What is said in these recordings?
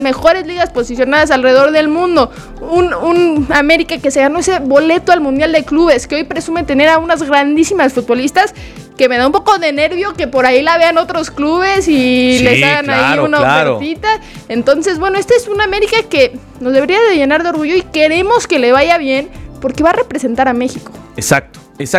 mejores ligas posicionadas alrededor del mundo, un América que se ganó ese boleto al Mundial de Clubes, que hoy presume tener a unas grandísimas futbolistas, que me da un poco de nervio que por ahí la vean otros clubes y les hagan ahí una ofertita. Entonces, bueno, este es un América que nos debería de llenar de orgullo y queremos que le vaya bien porque va a representar a México. Exacto.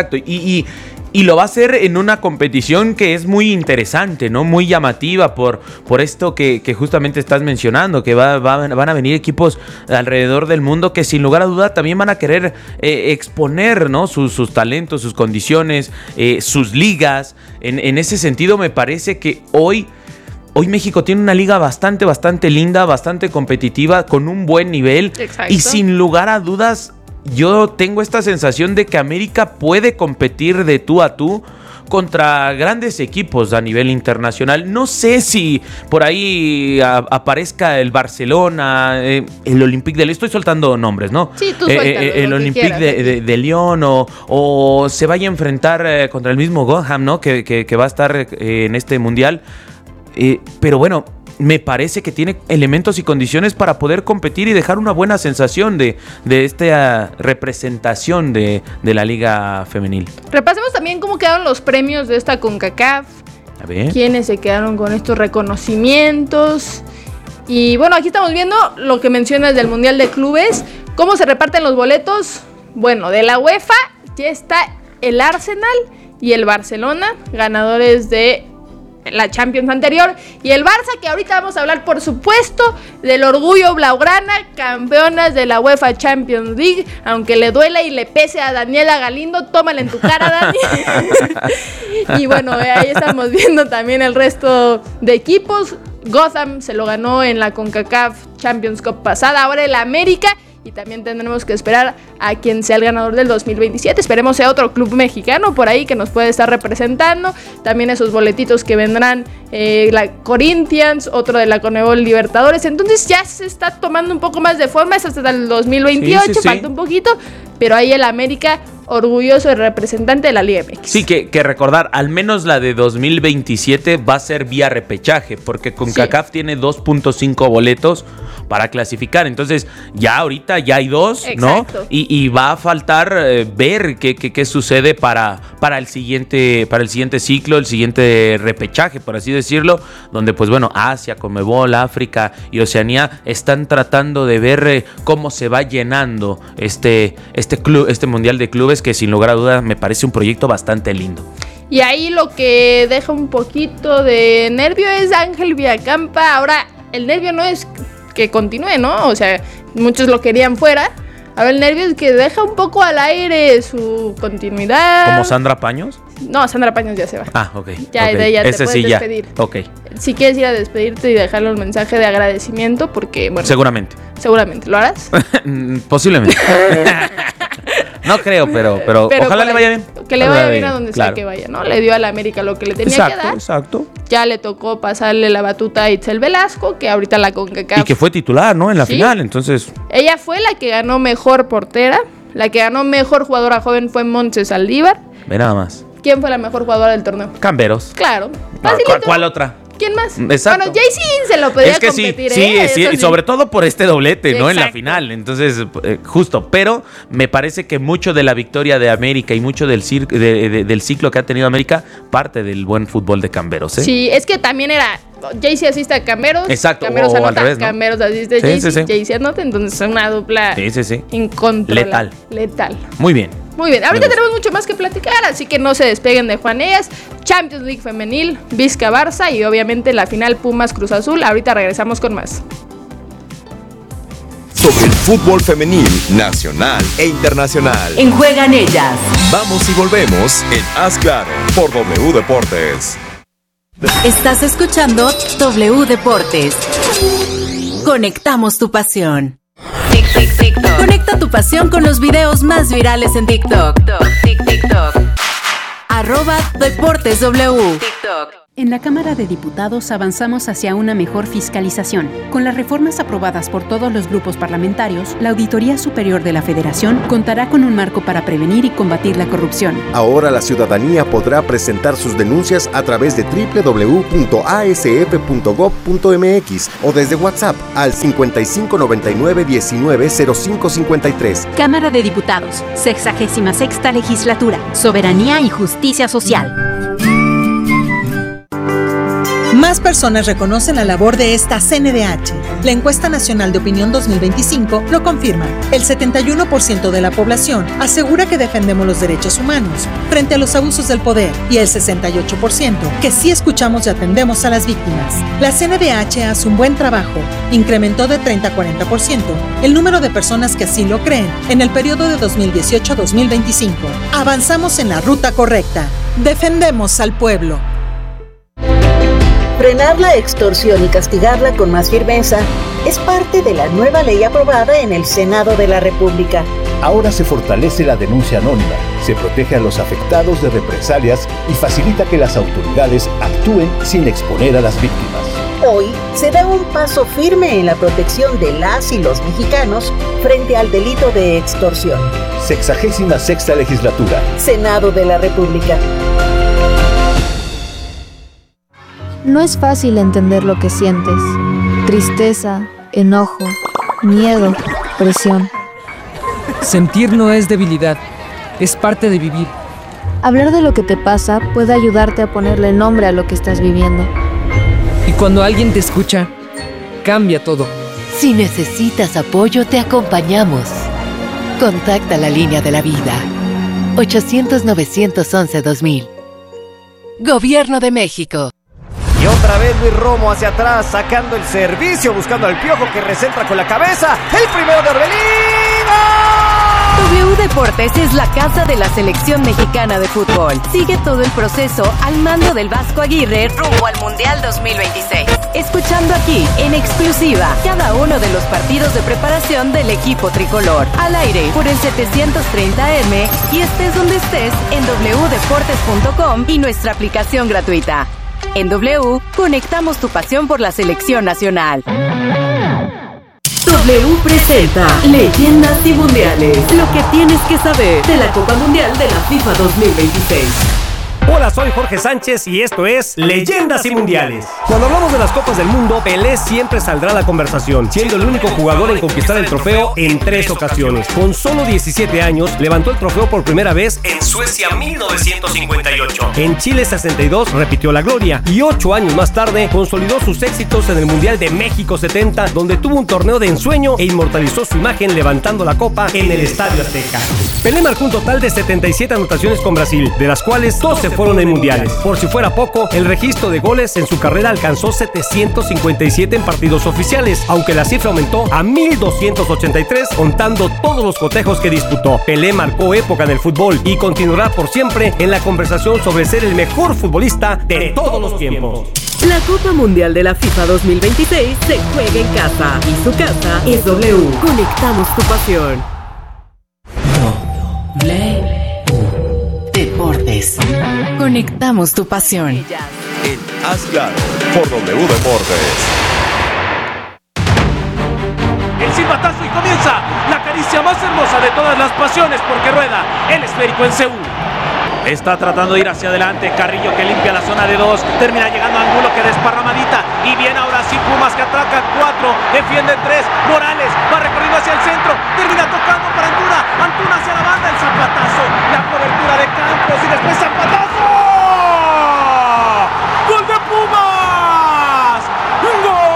Y lo va a hacer en una competición que es muy interesante, ¿no? Muy llamativa por esto que justamente estás mencionando, que van a venir equipos alrededor del mundo que sin lugar a duda también van a querer exponer, ¿no? Sus talentos, sus condiciones, sus ligas. En ese sentido me parece que hoy México tiene una liga bastante linda, bastante competitiva, con un buen nivel. Exacto. Y sin lugar a dudas, yo tengo esta sensación de que América puede competir de tú a tú contra grandes equipos a nivel internacional. No sé si por ahí aparezca el Barcelona, el Olympique de Lyon. Estoy soltando nombres, ¿no? Sí, tú suéltalo, el Olympique de Lyon o se vaya a enfrentar contra el mismo Gotham, ¿no? Que va a estar en este mundial. Pero bueno, me parece que tiene elementos y condiciones para poder competir y dejar una buena sensación de esta representación de la Liga Femenil. Repasemos también cómo quedaron los premios de esta CONCACAF. A ver. ¿Quiénes se quedaron con estos reconocimientos? Y bueno, aquí estamos viendo lo que mencionas del Mundial de Clubes. ¿Cómo se reparten los boletos? Bueno, de la UEFA ya está el Arsenal y el Barcelona, ganadores de la Champions anterior, y el Barça, que ahorita vamos a hablar, por supuesto, del orgullo blaugrana, campeonas de la UEFA Champions League, aunque le duela y le pese a Daniela Galindo, tómala en tu cara, Dani. Y bueno, ahí estamos viendo también el resto de equipos. Gotham se lo ganó en la CONCACAF Champions Cup pasada, ahora el América. Y también tendremos que esperar a quien sea el ganador del 2027. Esperemos sea otro club mexicano por ahí que nos puede estar representando. También esos boletitos que vendrán, la Corinthians, otro de la Conmebol Libertadores. Entonces ya se está tomando un poco más de forma. Es hasta el 2028, sí. Falta un poquito. Pero ahí el América, orgulloso de representante de la Liga MX. Sí, que recordar, al menos la de 2027 va a ser vía repechaje, porque CONCACAF tiene 2.5 boletos para clasificar. Entonces, ya ahorita ya hay 2, exacto, ¿no? Y va a faltar ver qué sucede para el siguiente ciclo, el siguiente repechaje, por así decirlo, donde pues bueno, Asia, Conmebol, África y Oceanía están tratando de ver cómo se va llenando este Mundial de Clubes, que sin lugar a dudas me parece un proyecto bastante lindo. Y ahí lo que deja un poquito de nervio es Ángel Villacampa. Ahora, el nervio no es que continúe, ¿no? O sea, muchos lo querían fuera. Ahora el nervio es que deja un poco al aire su continuidad. ¿Como Sandra Paños? No, Sandra Paños ya se va. Ah, ok. Ya, okay. De ella ese te puedes despedir. Ya. Ok. Si quieres ir a despedirte y dejarle un mensaje de agradecimiento, porque, bueno... Seguramente. ¿Lo harás? Posiblemente. No creo, pero ojalá le vaya bien. Que le vaya bien a donde sea que vaya, ¿no? Le dio a la América lo que le tenía que dar. Exacto. Ya le tocó pasarle la batuta a Itzel Velasco, que ahorita la CONCACAF... Y que fue titular, ¿no? En la final, entonces... Ella fue la que ganó mejor portera. La que ganó mejor jugadora joven fue Montse Saldívar. Ve nada más. ¿Quién fue la mejor jugadora del torneo? Camberos. Claro. ¿Cuál otra? ¿Quién más? Exacto. Bueno, Jaycee se lo podía competir. Sí, y sobre todo por este doblete, ¿no? En la final. Entonces, justo. Pero me parece que mucho de la victoria de América y mucho del ciclo que ha tenido América parte del buen fútbol de Camberos, ¿eh? Sí, es que también era... Jaycee asiste a Camberos. Exacto. Camberos anota, al revés, ¿no? Camberos asiste a Jaycee. Jaycee anota. Entonces es una dupla incontrolable. Letal. Muy bien. Muy bien, ahorita tenemos mucho más que platicar, así que no se despeguen de Juaneas. Champions League femenil, Vizca Barça y obviamente la final Pumas Cruz Azul. Ahorita regresamos con más. Sobre el fútbol femenil, nacional e internacional. En Juegan Ellas. Vamos y volvemos en Haz Claro por W Deportes. Estás escuchando W Deportes. Conectamos tu pasión. TikTok. Conecta tu pasión con los videos más virales en TikTok. @DeportesW. En la Cámara de Diputados avanzamos hacia una mejor fiscalización. Con las reformas aprobadas por todos los grupos parlamentarios, la Auditoría Superior de la Federación contará con un marco para prevenir y combatir la corrupción. Ahora la ciudadanía podrá presentar sus denuncias a través de www.asf.gov.mx o desde WhatsApp al 5599-190553. Cámara de Diputados, 66ª Legislatura, Soberanía y Justicia Social. Más personas reconocen la labor de esta CNDH. La Encuesta Nacional de Opinión 2025 lo confirma. El 71% de la población asegura que defendemos los derechos humanos frente a los abusos del poder y el 68% que sí escuchamos y atendemos a las víctimas. La CNDH hace un buen trabajo. Incrementó de 30 a 40% el número de personas que así lo creen en el periodo de 2018 a 2025. Avanzamos en la ruta correcta. Defendemos al pueblo. Frenar la extorsión y castigarla con más firmeza es parte de la nueva ley aprobada en el Senado de la República. Ahora se fortalece la denuncia anónima, se protege a los afectados de represalias y facilita que las autoridades actúen sin exponer a las víctimas. Hoy se da un paso firme en la protección de las y los mexicanos frente al delito de extorsión. 66ª Legislatura. Senado de la República. No es fácil entender lo que sientes. Tristeza, enojo, miedo, presión. Sentir no es debilidad, es parte de vivir. Hablar de lo que te pasa puede ayudarte a ponerle nombre a lo que estás viviendo. Y cuando alguien te escucha, cambia todo. Si necesitas apoyo, te acompañamos. Contacta la línea de la vida. 800-911-2000. Gobierno de México. Y otra vez Luis Romo hacia atrás, sacando el servicio, buscando al Piojo que recentra con la cabeza. El primero de Orbelín. W Deportes es la casa de la selección mexicana de fútbol. Sigue todo el proceso al mando del Vasco Aguirre rumbo al Mundial 2026. Escuchando aquí, en exclusiva, cada uno de los partidos de preparación del equipo tricolor. Al aire, por el 730M y estés donde estés en wdeportes.com y nuestra aplicación gratuita. En W, conectamos tu pasión por la selección nacional. W presenta Leyendas y Mundiales. Lo que tienes que saber de la Copa Mundial de la FIFA 2026. Hola, soy Jorge Sánchez y esto es Leyendas y Mundiales. Cuando hablamos de las Copas del Mundo, Pelé siempre saldrá a la conversación, siendo el único jugador en conquistar el trofeo en 3 ocasiones. Con solo 17 años, levantó el trofeo por primera vez en Suecia 1958. En Chile 62 repitió la gloria y 8 años más tarde consolidó sus éxitos en el Mundial de México 70, donde tuvo un torneo de ensueño e inmortalizó su imagen levantando la copa en el Estadio Azteca. Pelé marcó un total de 77 anotaciones con Brasil, de las cuales 12 fueron en mundiales. Por si fuera poco, el registro de goles en su carrera alcanzó 757 en partidos oficiales, aunque la cifra aumentó a 1,283 contando todos los cotejos que disputó. Pelé marcó época en el fútbol y continuará por siempre en la conversación sobre ser el mejor futbolista de todos los tiempos. La Copa Mundial de la FIFA 2026 se juega en casa y su casa es W. Conectamos tu pasión. Deportes. Conectamos tu pasión. En Asgard por W Deportes. El silbatazo y comienza la caricia más hermosa de todas las pasiones porque rueda el esférico en Seúl. Está tratando de ir hacia adelante Carrillo, que limpia la zona de 2, termina llegando a Angulo, que desparramadita, y viene ahora sí Pumas, que atraca 4, defiende 3, Morales va recorriendo hacia el centro, termina tocando para Antuna hacia la banda, el zapatazo, la cobertura de Campos y después zapatazo. ¡Gol de Pumas! ¡Gol!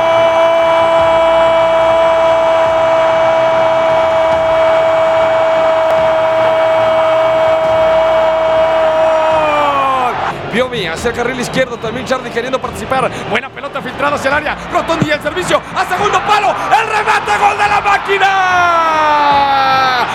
Piovi hacia el carril izquierdo, también Charlie queriendo participar. Buena pelota filtrada hacia el área. Rotondi el servicio a segundo palo. El remate, gol de la máquina.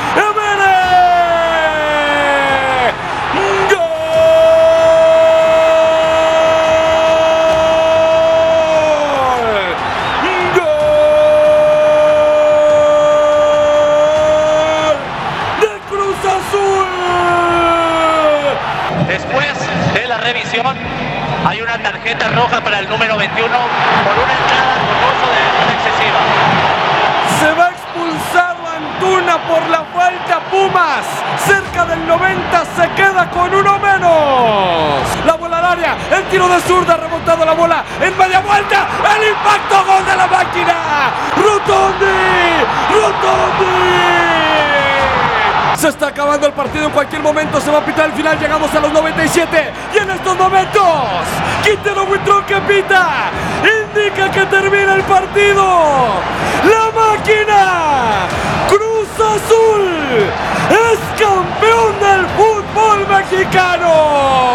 Hay una tarjeta roja para el número 21 por una entrada con uso de velocidad excesiva. Se va a expulsar Antuna por la falta. Pumas, cerca del 90, se queda con uno menos. La bola al área, el tiro de zurda, remontado la bola en media vuelta. El impacto, gol de la máquina. Rotondi. Se está acabando el partido, en cualquier momento se va a pitar el final. Llegamos a los 97 y en estos momentos Quintero Buitrón, que pita, indica que termina el partido. La máquina Cruz Azul es campeón del fútbol mexicano.